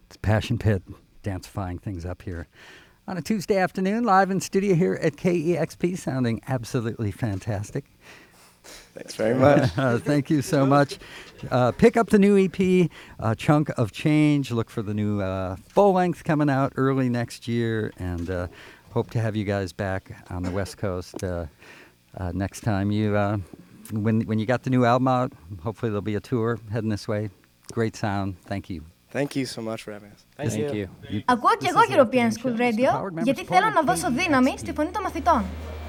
It's Passion Pit, dancifying things up here on a Tuesday afternoon, live in studio here at KEXP, sounding absolutely fantastic. Thanks very much. Thank you so much. Pick up the new EP, Chunk of Change. Look for the new full length coming out early next year, and hope to have you guys back on the West Coast next time you when you got the new album out. Hopefully there'll be a tour heading this way. Great sound. Thank you. Thank you so much for having us. Thank you. Ακούω και εγώ European School Radio, γιατί θέλω να δώσω δύναμη στη φωνή των μαθητών.